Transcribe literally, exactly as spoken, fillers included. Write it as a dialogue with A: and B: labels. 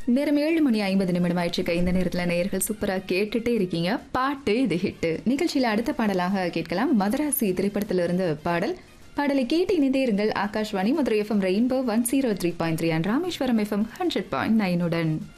A: நேரம் ஏழு மணி ஐம்பது நிமிடம் ஆயிடுச்சு. இந்த நேரத்தில் நேயர்கள் சூப்பராக கேட்டுட்டே இருக்கீங்க. பாட்டு இது ஹிட்டு நிகழ்ச்சியில் அடுத்த பாடலாக கேட்கலாம். மதராசி திரைப்படத்திலிருந்து பாடல். பாடலை கேட்டு இணைந்தே இருங்கள். Akashvani Madurai FM rainbow one zero three point three and Rameswaram FM hundred point நைனுடன்.